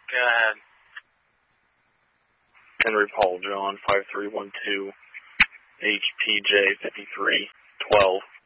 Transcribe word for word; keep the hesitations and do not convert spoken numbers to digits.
Go ahead. Henry Paul John, five three one two, H P J fifty-three twelve.